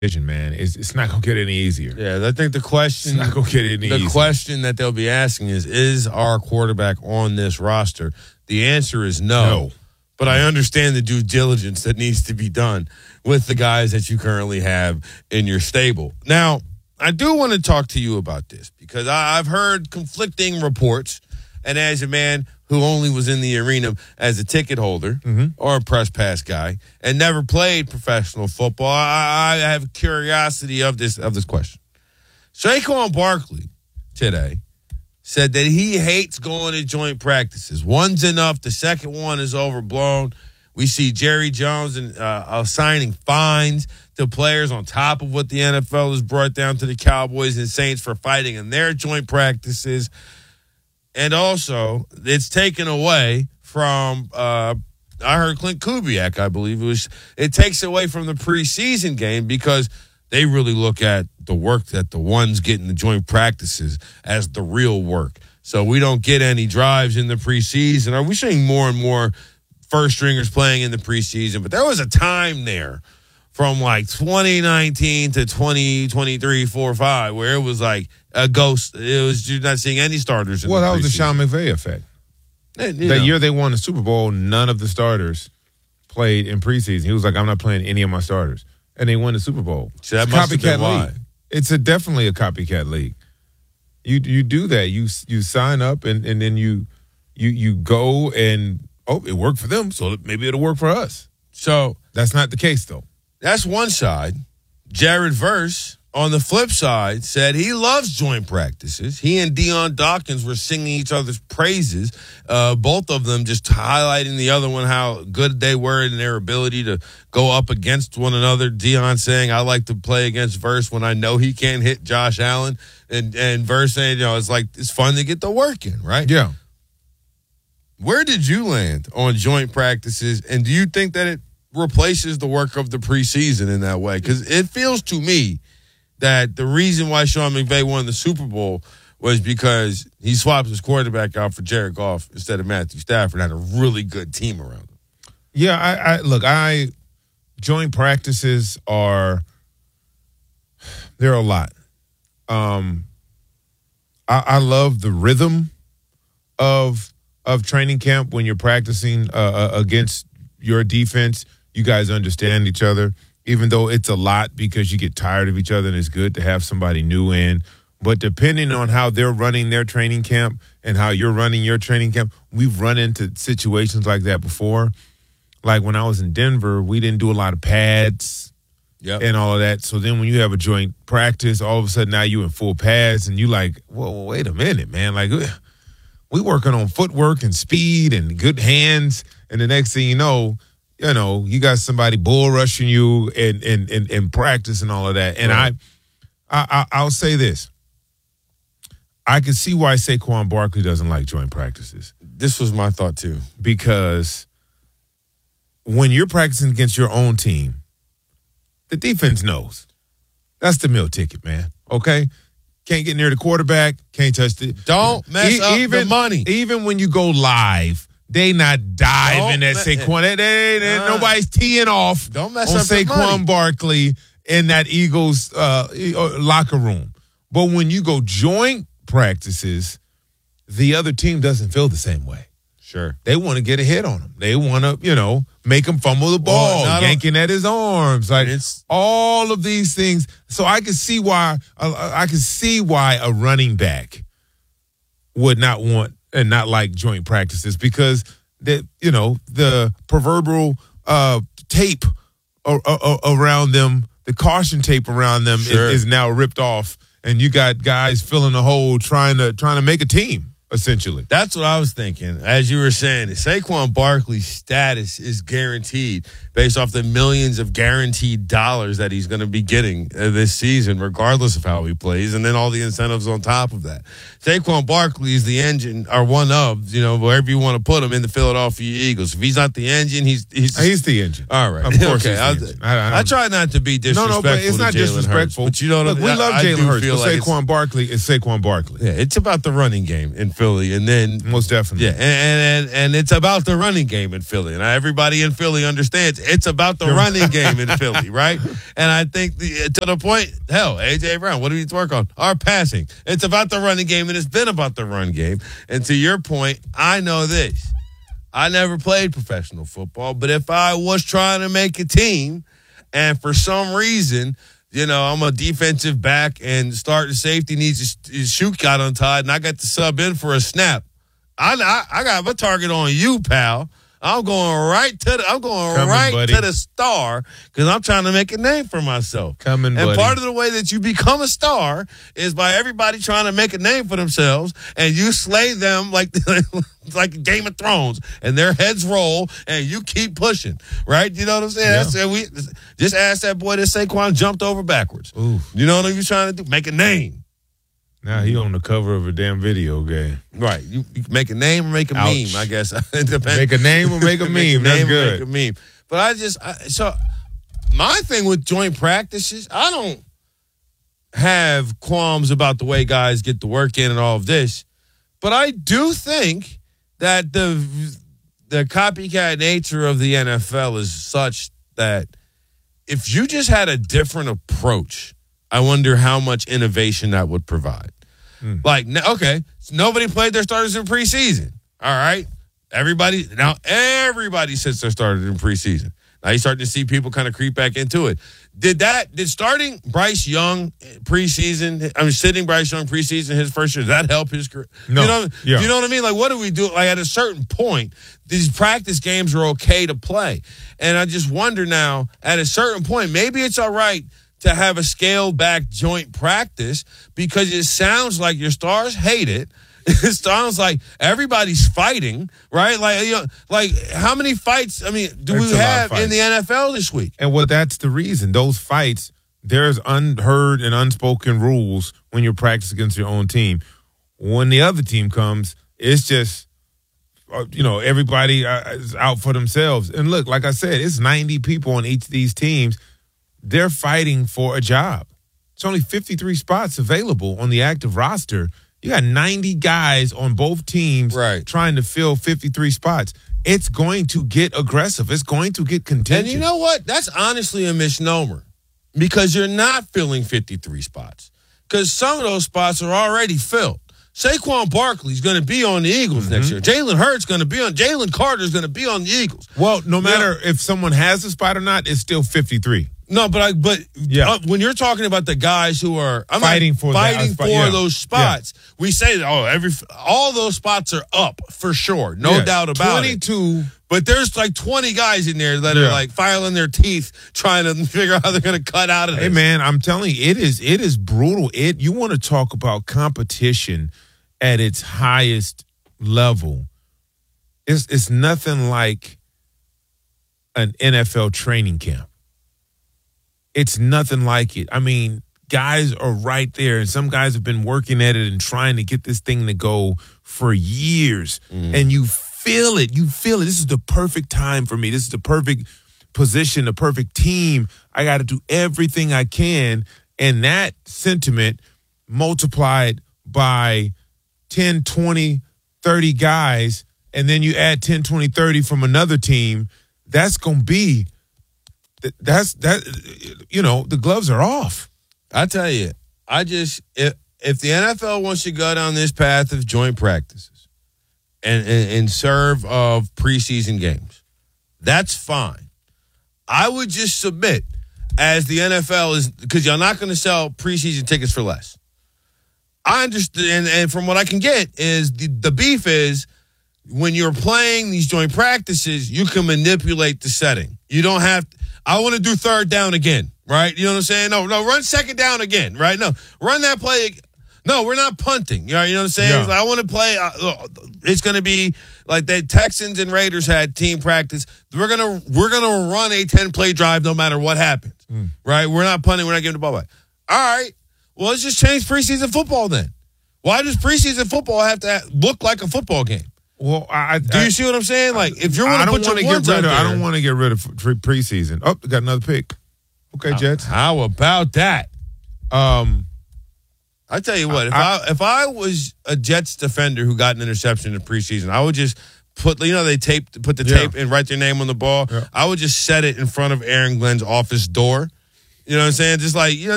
division, man. It's not going to get any easier. Yeah, I think the question, it's not going to get any easier. The question that they'll be asking is our quarterback on this roster? The answer is no. But I understand the due diligence that needs to be done with the guys that you currently have in your stable. Now, I do want to talk to you about this because I've heard conflicting reports, and as a man who only was in the arena as a ticket holder or a press pass guy and never played professional football, I have curiosity of this question. Saquon Barkley today said that he hates going to joint practices. One's enough. The second one is overblown. We see Jerry Jones assigning fines to players on top of what the NFL has brought down to the Cowboys and Saints for fighting in their joint practices. And also, it's taken away from, I heard Clint Kubiak, I believe it takes away from the preseason game because they really look at the work that the ones get in the joint practices as the real work. So we don't get any drives in the preseason. Are we seeing more and more first stringers playing in the preseason? But there was a time there from like 2019 to 2023, 4, 5, where it was like a ghost. It was you're not seeing any starters. Well, that was the Sean McVay effect. That year they won the Super Bowl, none of the starters played in preseason. He was like, I'm not playing any of my starters. And they won the Super Bowl. So that must have been why. League. It's definitely a copycat league. You do that. You sign up and then you go and, it worked for them, so maybe it'll work for us. So that's not the case, though. That's one side. Jared Verse, on the flip side, said he loves joint practices. He and Deion Dawkins were singing each other's praises, both of them just highlighting the other one, how good they were in their ability to go up against one another. Deion saying, I like to play against Verse when I know he can't hit Josh Allen. And Verse saying, it's fun to get the work in, right? Yeah. Where did you land on joint practices, and do you think that it replaces the work of the preseason in that way? Because it feels to me that the reason why Sean McVay won the Super Bowl was because he swapped his quarterback out for Jared Goff instead of Matthew Stafford, had a really good team around him. Yeah, joint practices they're a lot. I love the rhythm of training camp when you're practicing against your defense. You guys understand each other, even though it's a lot because you get tired of each other and it's good to have somebody new in. But depending on how they're running their training camp and how you're running your training camp, we've run into situations like that before. Like when I was in Denver, we didn't do a lot of pads and all of that. So then when you have a joint practice, all of a sudden now you're in full pads and you like, whoa, wait a minute, man. Like we working on footwork and speed and good hands. And the next thing you know, you got somebody bull rushing you and practice and all of that. And right. I'll say this. I can see why Saquon Barkley doesn't like joint practices. This was my thought too. Because when you're practicing against your own team, the defense knows. That's the meal ticket, man. Okay? Can't get near the quarterback, can't touch it. Don't mess up the money. Even when you go live, they not diving at Saquon. Nobody's teeing off Don't mess on up Saquon Barkley in that Eagles locker room. But when you go joint practices, the other team doesn't feel the same way. Sure. They want to get a hit on him. They want to, make him fumble the ball, yanking at his arms. Like it's all of these things. So I can see why a running back would not want and not like joint practices because the proverbial tape around them, the caution tape around them is now ripped off, and you got guys filling a hole trying to make a team. Essentially. That's what I was thinking. As you were saying, Saquon Barkley's status is guaranteed based off the millions of guaranteed dollars that he's going to be getting this season, regardless of how he plays, and then all the incentives on top of that. Saquon Barkley is the engine, or one of, wherever you want to put him in the Philadelphia Eagles. If he's not the engine, he's the engine. All right. Of course okay. He's the engine. I try not to be disrespectful. No, but it's not disrespectful. Hurts, but we love Jalen Hurts, but Saquon Barkley is Saquon Barkley. Yeah, it's about the running game in Philadelphia. Philly, and then most definitely, yeah, and it's about the running game in Philly, and everybody in Philly understands it's about the running game in Philly, right? And I think to the point, hell, AJ Brown, what do we need to work on? Our passing. It's about the running game, and it's been about the run game. And to your point, I know this. I never played professional football, but if I was trying to make a team, and for some reason, I'm a defensive back and starting safety needs his shoe got untied, and I got to sub in for a snap. I got my target on you, pal. I'm going right to the star because I'm trying to make a name for myself. Buddy. Part of the way that you become a star is by everybody trying to make a name for themselves, and you slay them like Game of Thrones, and their heads roll, and you keep pushing. Right? You know what I'm saying? Yeah. We just ask that boy that Saquon jumped over backwards. Oof. You know what he was trying to do? Make a name. Now he on the cover of a damn video game. Right. You make a name or make a meme, I guess. It depends. Make a name or make a meme. That's good. Make a meme. But so my thing with joint practices, I don't have qualms about the way guys get the work in and all of this. But I do think that the copycat nature of the NFL is such that if you just had a different approach, I wonder how much innovation that would provide. Like, okay, so nobody played their starters in preseason. All right. Everybody sits their starters in preseason. Now you're starting to see people kind of creep back into it. Did starting Bryce Young preseason, sitting Bryce Young preseason his first year, did that help his career? No. You know what I mean? Like, what do we do? Like, at a certain point, these practice games are okay to play. And I just wonder now, at a certain point, maybe it's all right to have a scaled back joint practice because it sounds like your stars hate it. It sounds like everybody's fighting, right? Like how many fights? Do we have in the NFL this week? And that's the reason. Those fights, there's unheard and unspoken rules when you practice against your own team. When the other team comes, it's just, everybody is out for themselves. And look, like I said, it's 90 people on each of these teams. They're fighting for a job. It's only 53 spots available on the active roster. You got 90 guys on both teams trying to fill 53 spots. It's going to get aggressive. It's going to get contentious. And you know what? That's honestly a misnomer because you're not filling 53 spots because some of those spots are already filled. Saquon Barkley's going to be on the Eagles next year. Jalen Hurts going to be on. Jalen Carter's going to be on the Eagles. Well, no matter if someone has a spot or not, it's still 53. No, but when you're talking about the guys who are fighting for those spots, we say that all those spots are up for sure, no doubt about 22. it. But there's like 20 guys in there that are like filing their teeth trying to figure out how they're going to cut out of this. Hey man, I'm telling you, it is brutal. You want to talk about competition at its highest level? It's nothing like an NFL training camp. It's nothing like it. Guys are right there, and some guys have been working at it and trying to get this thing to go for years. And you feel it. You feel it. This is the perfect time for me. This is the perfect position, the perfect team. I got to do everything I can. And that sentiment multiplied by 10, 20, 30 guys, and then you add 10, 20, 30 from another team, that's going to be the gloves are off. I tell you, if the NFL wants to go down this path of joint practices and serve of preseason games, that's fine. I would just submit as the NFL is, because you're not going to sell preseason tickets for less. I understand, and from what I can get is the beef is when you're playing these joint practices, you can manipulate the setting. You don't have I want to do third down again, right? You know what I'm saying? No, run second down again, right? No, run that play. No, we're not punting. You know what I'm saying? Yeah. I want to play. It's going to be like the Texans and Raiders had team practice. We're gonna run a 10-play drive no matter what happens, right? We're not punting. We're not giving the ball back. All right. Well, let's just change preseason football then. Why does preseason football have to look like a football game? Well, do you see what I'm saying? Like, if you're going to put your words out there, I don't want to get rid of preseason. Oh, got another pick. Okay, Jets. How about that? I I tell you what, if I was a Jets defender who got an interception in the preseason, I would just put they put the tape and write their name on the ball. Yeah. I would just set it in front of Aaron Glenn's office door. You know what I'm saying? Just like